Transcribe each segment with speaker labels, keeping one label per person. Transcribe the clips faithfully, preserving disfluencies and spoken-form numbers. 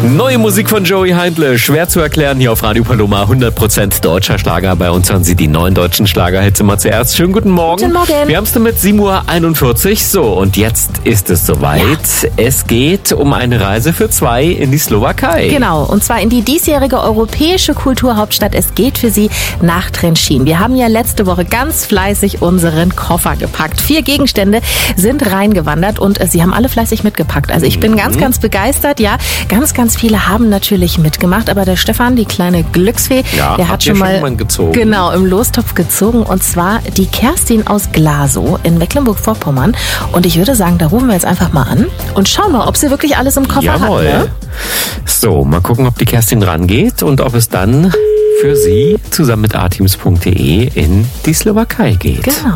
Speaker 1: Neue Musik von Joey Heindle, schwer zu erklären hier auf Radio Paloma, hundert Prozent deutscher Schlager. Bei uns hören Sie die neuen deutschen Schlagerhits immer zuerst. Schönen guten Morgen.
Speaker 2: Guten Morgen.
Speaker 1: Wir haben es damit sieben Uhr einundvierzig. So, und jetzt ist es soweit. Ja. Es geht um eine Reise für zwei in die Slowakei.
Speaker 2: Genau, und zwar in die diesjährige europäische Kulturhauptstadt. Es geht für Sie nach Trenčín. Wir haben ja letzte Woche ganz fleißig unseren Koffer gepackt. Vier Gegenstände sind reingewandert und Sie haben alle fleißig mitgepackt. Also ich bin ganz, ganz begeistert. Ja, ganz, ganz viele haben natürlich mitgemacht, aber der Stefan, die kleine Glücksfee,
Speaker 1: ja,
Speaker 2: der hat schon mal,
Speaker 1: schon mal gezogen.
Speaker 2: Genau, im Lostopf gezogen, und zwar die Kerstin aus Glasow in Mecklenburg-Vorpommern. Und ich würde sagen, da rufen wir jetzt einfach mal an und schauen mal, ob sie wirklich alles im Koffer
Speaker 1: Jawohl.
Speaker 2: hat. Ne?
Speaker 1: So, mal gucken, ob die Kerstin rangeht und ob es dann für Sie zusammen mit arteams punkt de in die Slowakei geht.
Speaker 2: Genau.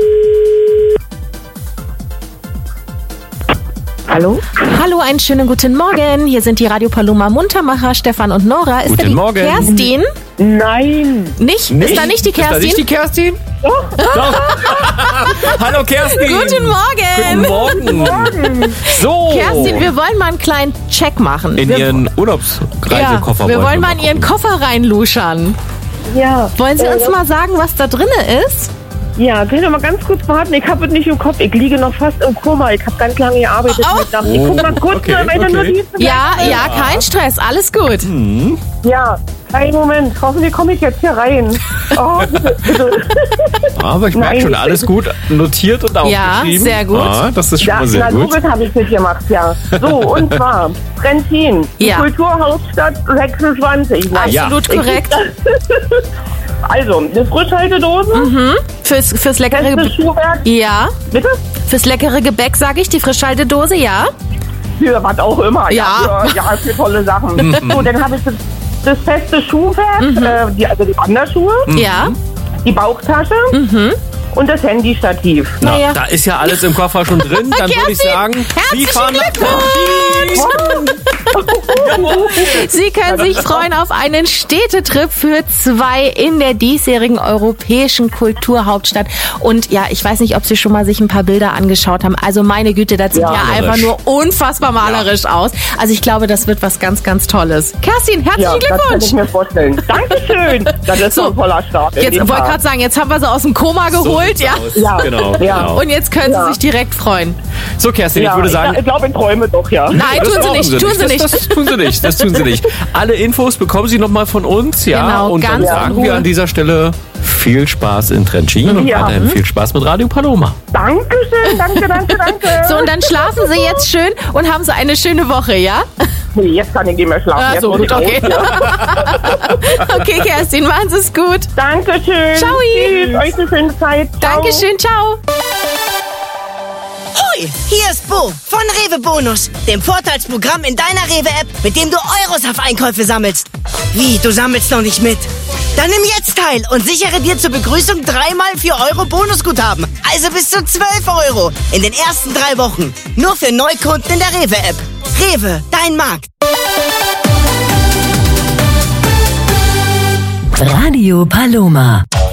Speaker 3: Hallo?
Speaker 2: Hallo, einen schönen guten Morgen. Hier sind die Radio Paloma Muntermacher, Stefan und Nora. Ist
Speaker 1: Guten
Speaker 2: da die
Speaker 1: Morgen.
Speaker 2: Kerstin?
Speaker 3: Nein.
Speaker 2: Nicht?
Speaker 1: Nicht?
Speaker 2: Ist da nicht die
Speaker 1: Ist da
Speaker 2: Kerstin?
Speaker 1: nicht die Kerstin? Doch. Doch. Hallo Kerstin.
Speaker 2: Guten Morgen.
Speaker 1: Guten Morgen. So.
Speaker 2: Kerstin, wir wollen mal einen kleinen Check machen.
Speaker 1: In
Speaker 2: wir,
Speaker 1: Ihren Urlaubsreisekoffer.
Speaker 2: ja, wir wollen mal
Speaker 1: wir
Speaker 2: in Ihren Koffer reinluschern.
Speaker 3: Ja.
Speaker 2: Wollen Sie
Speaker 3: äh,
Speaker 2: uns mal sagen, was da drin ist?
Speaker 3: Ja, können Sie mal ganz kurz warten? Ich habe es nicht im Kopf. Ich liege noch fast im Koma. Ich habe ganz lange gearbeitet.
Speaker 2: Oh.
Speaker 3: Mit Nacht. Ich guck mal kurz
Speaker 1: Okay,
Speaker 3: meine
Speaker 1: okay.
Speaker 3: Notizen.
Speaker 2: Ja, ja, kein Stress, alles gut.
Speaker 3: Ja, einen Moment. Hoffentlich komme ich jetzt hier rein. Oh, bitte, bitte.
Speaker 1: Aber ich merke
Speaker 3: Nein,
Speaker 1: schon,
Speaker 3: ich-
Speaker 1: alles gut notiert und aufgeschrieben.
Speaker 2: Ja, sehr gut.
Speaker 1: Ah, das ist schon
Speaker 3: Ja,
Speaker 1: mal sehr
Speaker 3: na,
Speaker 1: gut.
Speaker 3: so habe ich das gemacht, ja. So, und zwar Trenčín, die
Speaker 2: Ja.
Speaker 3: Kulturhauptstadt sechsundzwanzig. Na,
Speaker 1: Ja.
Speaker 2: Absolut korrekt.
Speaker 3: Also, eine Frischhaltedose,
Speaker 2: Fürs, fürs leckere
Speaker 3: festes
Speaker 2: Gebäck.
Speaker 3: Schuhwerk.
Speaker 2: Ja,
Speaker 3: Bitte?
Speaker 2: fürs leckere Gebäck, sage ich, die Frischhaltedose, ja.
Speaker 3: Für was auch immer.
Speaker 2: Ja.
Speaker 3: Für, ja, für tolle Sachen. So, dann habe ich das, das feste Schuhwerk, äh, die, also die Wanderschuhe,
Speaker 2: Ja.
Speaker 3: die Bauchtasche und das Handystativ.
Speaker 1: Na,
Speaker 2: Naja.
Speaker 1: da ist ja alles im Koffer schon drin. Dann würde ich
Speaker 2: Kerstin,
Speaker 1: sagen, Sie
Speaker 2: herzlichen
Speaker 1: fahren nach
Speaker 2: Glückwunsch!
Speaker 1: Jawohl.
Speaker 2: Sie können sich freuen auf einen Städtetrip für zwei in der diesjährigen europäischen Kulturhauptstadt. Und ja, ich weiß nicht, ob Sie schon mal sich ein paar Bilder angeschaut haben. Also meine Güte, das sieht
Speaker 3: Ja,
Speaker 2: ja,
Speaker 1: malerisch.
Speaker 2: einfach nur unfassbar malerisch aus. Also ich glaube, das wird was ganz, ganz Tolles. Kerstin, herzlichen
Speaker 3: Ja, das kann
Speaker 2: Glückwunsch!
Speaker 3: ich mir vorstellen. Dankeschön. Das ist so ein toller Start. in
Speaker 2: Jetzt
Speaker 3: den
Speaker 2: wollte ich
Speaker 3: Tag.
Speaker 2: gerade sagen, jetzt haben wir sie aus dem Koma
Speaker 1: So
Speaker 2: geholt,
Speaker 1: sieht's
Speaker 2: ja.
Speaker 1: aus.
Speaker 3: Ja.
Speaker 1: Genau,
Speaker 3: Ja.
Speaker 1: genau.
Speaker 2: Und jetzt können
Speaker 3: Ja.
Speaker 2: Sie sich direkt freuen.
Speaker 1: So, Kerstin,
Speaker 3: Ja,
Speaker 1: ich würde sagen...
Speaker 3: ich, ich glaube, ich träume doch, ja.
Speaker 2: Nein,
Speaker 1: Das
Speaker 2: tun Sie
Speaker 1: brauchen
Speaker 2: nicht, tun Sie
Speaker 1: Das,
Speaker 2: nicht.
Speaker 1: das tun Sie nicht, das tun Sie nicht. Alle Infos bekommen Sie nochmal von uns, ja.
Speaker 2: Genau,
Speaker 1: und dann
Speaker 2: ganz
Speaker 1: sagen
Speaker 2: in
Speaker 1: wir
Speaker 2: Ruhe.
Speaker 1: an dieser Stelle viel Spaß in Trenčín und
Speaker 3: Ja.
Speaker 1: weiterhin viel Spaß mit Radio Paloma.
Speaker 3: Dankeschön, danke, danke, danke.
Speaker 2: So, und dann schlafen Sie jetzt schön und haben Sie eine schöne Woche, ja?
Speaker 3: Nee, jetzt kann ich nicht mehr schlafen.
Speaker 2: Ah,
Speaker 3: Jetzt
Speaker 2: so
Speaker 3: muss
Speaker 2: gut,
Speaker 3: ich raus,
Speaker 2: okay.
Speaker 3: ja.
Speaker 2: Okay, Kerstin, machen Sie es gut.
Speaker 3: Dankeschön.
Speaker 2: Ciao.
Speaker 3: Tschüss, euch eine schöne Zeit. Ciao.
Speaker 2: Dankeschön, ciao.
Speaker 4: Hoi, hier ist Bo von Rewe Bonus, dem Vorteilsprogramm in deiner Rewe-App, mit dem du Euros auf Einkäufe sammelst. Wie, du sammelst noch nicht mit? Dann nimm jetzt teil und sichere dir zur Begrüßung dreimal vier Euro Bonusguthaben. Also bis zu zwölf Euro in den ersten drei Wochen. Nur für Neukunden in der Rewe-App. Rewe, dein Markt.
Speaker 5: Radio Paloma.